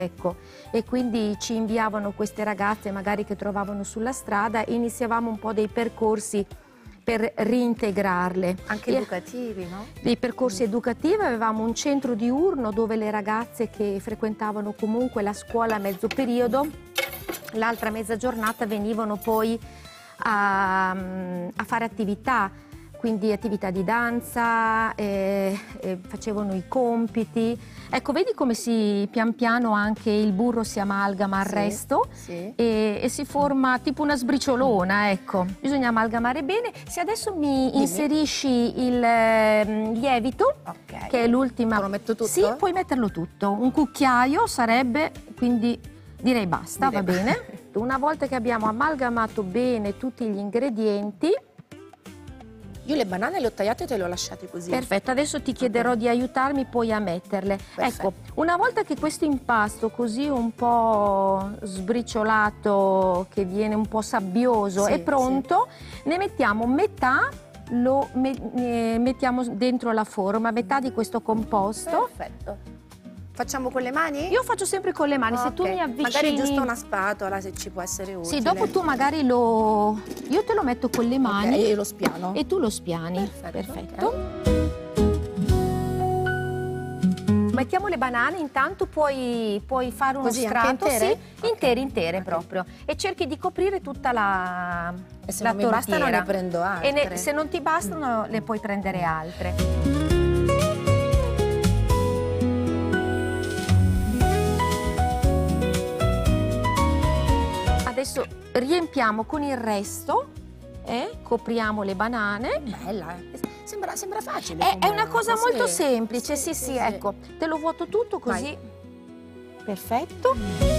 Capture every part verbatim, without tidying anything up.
Ecco, e quindi ci inviavano queste ragazze magari che trovavano sulla strada e iniziavamo un po' dei percorsi per reintegrarle. Anche e educativi, no? Dei percorsi mm. educativi, avevamo un centro diurno dove le ragazze che frequentavano comunque la scuola a mezzo periodo, l'altra mezza giornata venivano poi a, a fare attività, quindi attività di danza, eh, eh, facevano i compiti. Ecco, vedi come si pian piano anche il burro si amalgama al sì, resto sì. E, e si forma tipo una sbriciolona, ecco. Bisogna amalgamare bene. Se adesso mi Dimmi. inserisci il eh, lievito, okay. che è l'ultima... Lo metto tutto? Sì, puoi metterlo tutto. Un cucchiaio sarebbe, quindi direi basta, direi va bene. Una volta che abbiamo amalgamato bene tutti gli ingredienti, io le banane le ho tagliate e te le ho lasciate così. Perfetto, adesso ti chiederò okay. di aiutarmi poi a metterle. Perfetto. Ecco, una volta che questo impasto così un po' sbriciolato, che viene un po' sabbioso, sì, è pronto, sì. ne mettiamo metà, lo me mettiamo dentro la forma, metà di questo composto. Perfetto. Facciamo con le mani? Io faccio sempre con le mani, okay. se tu mi avvicini... Magari giusto una spatola, se ci può essere utile. Sì, dopo tu magari lo... Io te lo metto con le mani. Okay, e lo spiano. E tu lo spiani. Perfetto. Perfetto. Okay. Mettiamo le banane, intanto puoi, puoi fare uno Così, strato. intere? Sì, Okay. intere, intere okay. proprio. E cerchi di coprire tutta la E se la non mi bastano ne prendo altre. E ne, se non ti bastano mm. ne puoi prendere altre. Adesso riempiamo con il resto, eh? Copriamo le banane. Bella, sembra, sembra facile. È, è una cosa sì. molto semplice, sì sì, sì, sì, ecco. Te lo vuoto tutto così. Vai. Perfetto.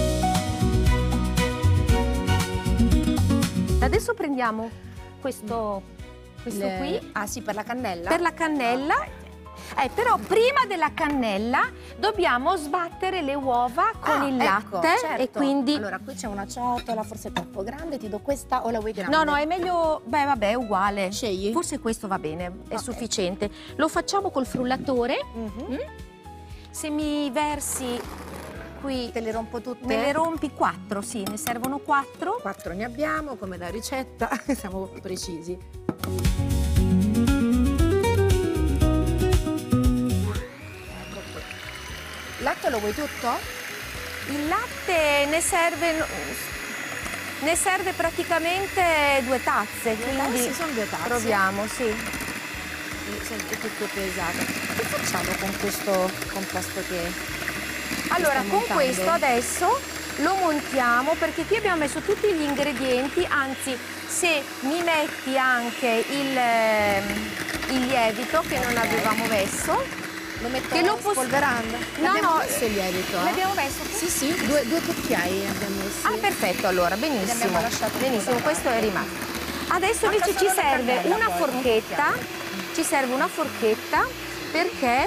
Adesso prendiamo questo, questo le... qui. Ah sì, per la cannella? Per la cannella. Ah. Eh, però prima della cannella dobbiamo sbattere le uova con ah, il ecco, latte certo. e quindi... Allora, qui c'è una ciotola, forse è troppo grande, ti do questa o la vuoi grande? No, no, è meglio... Beh, vabbè, è uguale. Scegli? Forse questo va bene, è okay. sufficiente. Lo facciamo col frullatore. Mm-hmm. mm? Se mi versi qui... Te le rompo tutte? Me le rompi quattro, sì, ne servono quattro. Quattro ne abbiamo, come da ricetta, siamo precisi. Il latte lo vuoi tutto? Il latte ne serve, ne serve praticamente due tazze, Due quindi tazze sono due tazze. Proviamo, sì. Senti tutto pesato. Che facciamo con questo composto che Allora, che con montando? questo adesso lo montiamo perché qui abbiamo messo tutti gli ingredienti, anzi se mi metti anche il, il lievito che okay. non avevamo messo. Lo metto che lo spolverando? No, l'abbiamo no, messo il lievito? L'abbiamo messo? Sì, sì, due, due cucchiai abbiamo messo. Ah, perfetto, allora, benissimo. Benissimo, questo è rimasto. Adesso Manca invece ci serve una poi, forchetta, ci serve una forchetta perché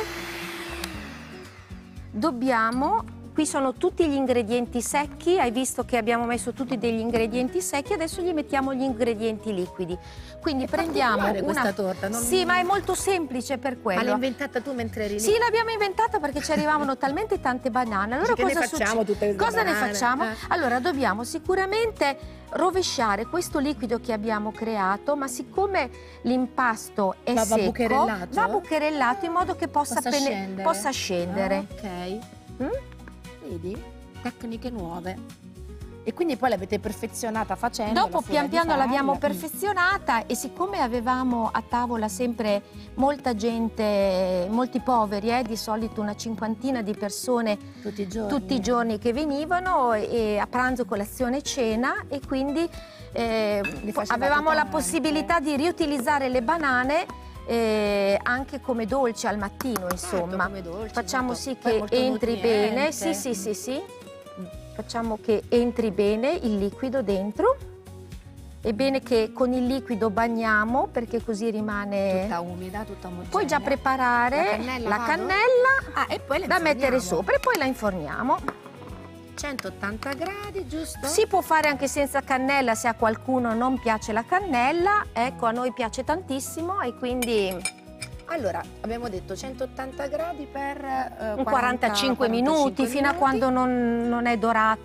dobbiamo... Qui sono tutti gli ingredienti secchi, hai visto che abbiamo messo tutti degli ingredienti secchi, adesso gli mettiamo gli ingredienti liquidi. Quindi è prendiamo una... questa torta, non... Sì, ma è molto semplice per quello. Ma l'hai inventata tu mentre eri lì? Sì, l'abbiamo inventata perché ci arrivavano talmente tante banane. Allora che cosa ne facciamo tutte le Cosa banane? ne facciamo? Eh. Allora dobbiamo sicuramente rovesciare questo liquido che abbiamo creato, ma siccome l'impasto è ma secco, va bucherellato? va bucherellato in modo che possa, possa scendere. Possa scendere. Ah, ok. Mm? Vedi? Tecniche nuove. E quindi poi l'avete perfezionata facendo. Dopo pian piano l'abbiamo perfezionata e siccome avevamo a tavola sempre molta gente, molti poveri, eh, di solito una cinquantina di persone tutti i giorni, tutti i giorni che venivano e a pranzo, colazione e cena e quindi eh, avevamo la possibilità di riutilizzare le banane Eh, anche come dolce al mattino, insomma. Come dolce, facciamo molto, sì che entri bene, sì sì sì sì, facciamo che entri bene il liquido dentro. È bene che con il liquido bagniamo perché così rimane tutta umida, tutta omogenea. Puoi già preparare la cannella, la cannella ah, e poi da mettere sopra e poi la inforniamo. centottanta gradi, giusto? Si può fare anche senza cannella se a qualcuno non piace la cannella, ecco a noi piace tantissimo e quindi Allora, abbiamo detto centottanta gradi per eh, Un quarantacinque minuti, fino a quando non, non è dorato